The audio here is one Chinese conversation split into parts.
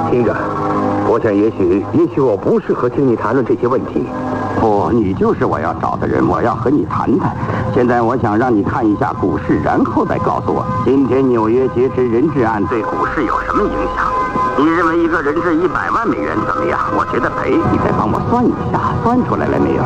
听着，我想也许我不适合听你谈论这些问题。 不，你就是我要找的人，我要和你谈谈。现在我想让你看一下股市，然后再告诉我，今天纽约劫持人质案对股市有什么影响？你认为一个人质100万美元怎么样？我觉得赔。你再帮我算一下，算出来了没有？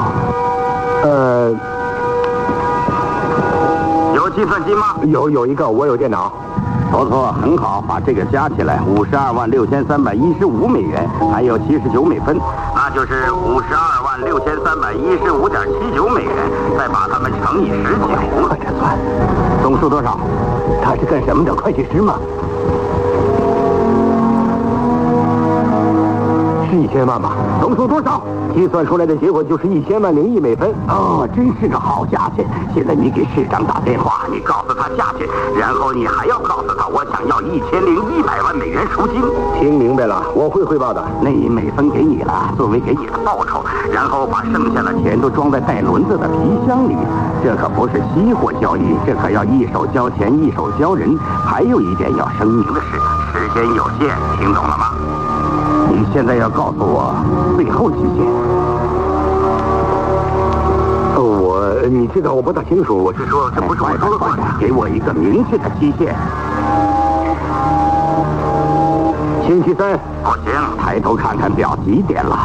有计算机吗？ 有一个，我有电脑。 不错，很好，把这个加起来，526315美元，还有79美分，那就是526315.79美元，再把它们乘以19， 快点算， 总数多少？ 他是干什么的？会计师吗？是1000万吧？ 总数多少？ 计算出来的结果就是1000万0亿美分。 哦，真是个好价钱。现在你给市长打电话，你告诉他价钱，然后你还要告诉他我想要1100万美元赎金。 听明白了，我会汇报的。 那1美分给你了，作为给你的报酬，然后把剩下的钱都装在带轮子的皮箱里。这可不是期货交易，这可要一手交钱一手交人。还有一点要声明的是，时间有限，听懂了吗？你现在要告诉我最后期限。 你这个我不大清楚，我是说这不是我说的话， 给我一个明确的期限。 星期3。 不行，抬头看看表，几点了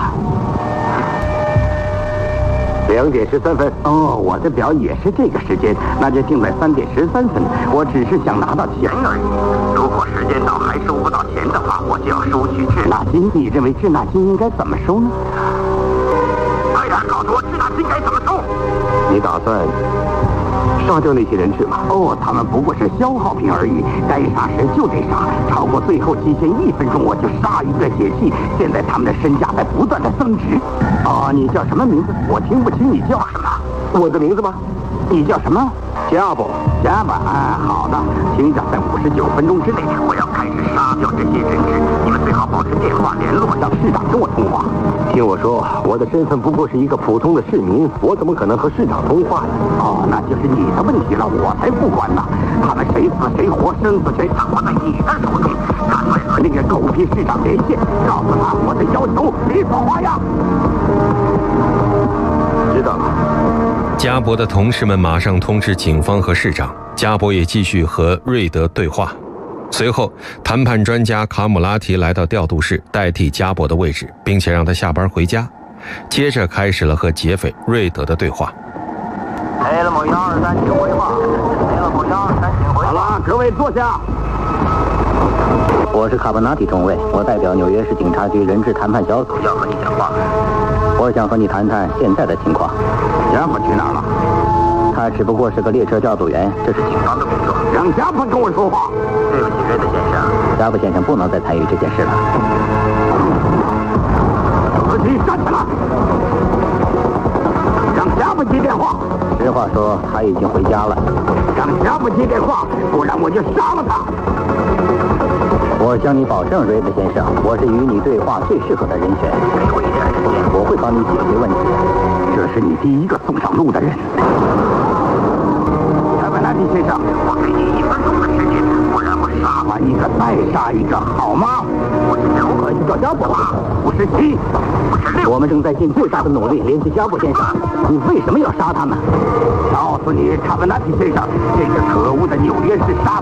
？2点13分。 哦，我的表也是这个时间，那就定在3点13分。我只是想拿到钱而已。如果时间到还收不到钱的话，我就要收取滞纳金。你认为滞纳金应该怎么收呢？快点告诉我，滞纳金该怎么收？ 你打算杀掉那些人质吗？ 哦，他们不过是消耗品而已，该杀时就得杀，超过最后期限1分钟我就杀一个解气。现在他们的身价在不断的增值。哦，你叫什么名字？我听不清你叫什么。 我的名字吗？ 你叫什么？ 加布。 好的，请长在59分钟之内，我要开始杀掉这些人质。你们最好保持电话联络，让市长跟我通话。 听我说，我的身份不过是一个普通的市民，我怎么可能和市长通话呢？ 哦，那就是你的问题了，我才不管呢。他们谁死谁活，生死权掌握在你的手中。赶快和那个狗屁市长连线，告诉他我的要求，你说话呀。 知道了。 加伯的同事们马上通知警方和市长，加伯也继续和瑞德对话。随后，谈判专家卡姆拉提来到调度室，代替加伯的位置，并且让他下班回家。接着开始了和劫匪瑞德的对话。 黑了某123，请回话。黑了某123，请回话。好了，各位坐下。我是卡巴纳提中尉，我代表纽约市警察局人质谈判小组要和你讲话。我想和你谈谈现在的情况。加布去哪儿了？他只不过是个列车调度员，这是警方的工作。让加布跟我说话。对不起，瑞德先生，加布先生不能再参与这件事了。司机站起来，让加布接电话。实话说，他已经回家了。让加布接电话，不然我就杀了他。我向你保证，瑞德先生，我是与你对话最适合的人选。给我一点时间，我会帮你解决问题。这是你第一个送上路的人。凯文兰迪先生，我给你1分钟的时间，不然我杀完一个再杀一个，好吗？我是如何去找加布了？57、56。我们正在尽最大的努力联系加布先生。你为什么要杀他们？告诉你，凯文兰迪先生，这个可恶的纽约市杀